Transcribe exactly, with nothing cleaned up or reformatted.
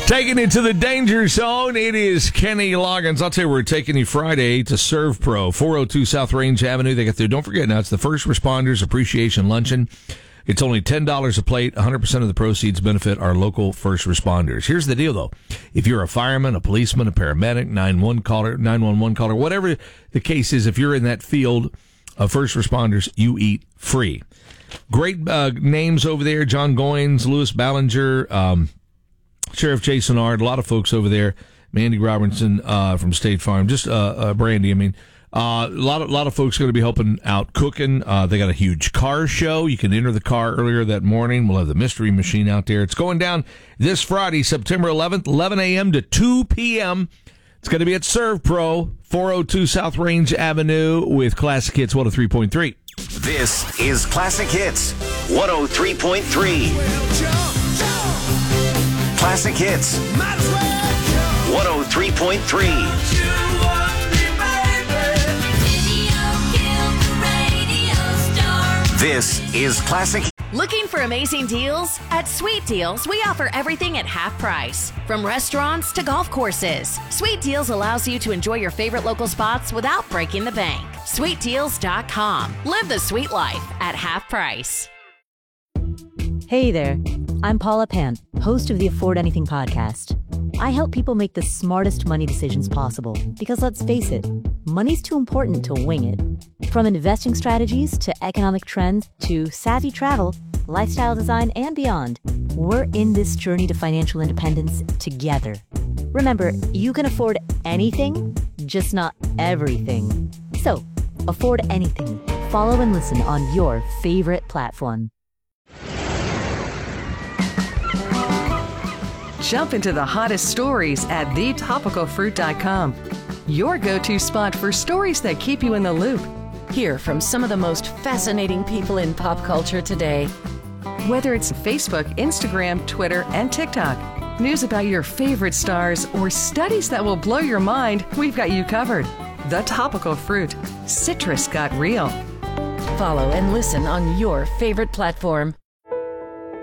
Taking it to the danger zone, it is Kenny Loggins. I'll tell you, we're taking you Friday to Serve Pro, four oh two South Range Avenue. They got there. Don't forget, now it's the First Responders Appreciation Luncheon. It's only ten dollars a plate. one hundred percent of the proceeds benefit our local first responders. Here's the deal, though. If you're a fireman, a policeman, a paramedic, nine one one caller, nine one one caller, whatever the case is, if you're in that field of first responders, you eat free. Great uh, names over there. John Goins, Louis Ballinger, um, Sheriff Jason Ard, a lot of folks over there. Mandy Robertson uh, from State Farm, just uh, uh, Brandy. I mean, uh, a lot of lot of folks going to be helping out cooking. Uh, they got a huge car show. You can enter the car earlier that morning. We'll have the mystery machine out there. It's going down this Friday, September eleventh, eleven a.m. to two p.m. It's going to be at Serve Pro, four oh two South Range Avenue with Classic Hits one oh three point three. This is Classic Hits one oh three point three. Classic Hits one oh three point three. This is Classic. Looking for amazing deals? At Sweet Deals, we offer everything at half price. From restaurants to golf courses, Sweet Deals allows you to enjoy your favorite local spots without breaking the bank. sweet deals dot com. Live the sweet life at half price. Hey there, I'm Paula Pant, host of the Afford Anything podcast. I help people make the smartest money decisions possible because, let's face it, money's too important to wing it. From investing strategies to economic trends to savvy travel, lifestyle design, and beyond, we're in this journey to financial independence together. Remember, you can afford anything, just not everything. So, afford anything. Follow and listen on your favorite platform. Jump into the hottest stories at the topical fruit dot com. Your go-to spot for stories that keep you in the loop. Hear from some of the most fascinating people in pop culture today. Whether it's Facebook, Instagram, Twitter, and TikTok, news about your favorite stars, or studies that will blow your mind, we've got you covered. The Topical Fruit. Citrus got real. Follow and listen on your favorite platform.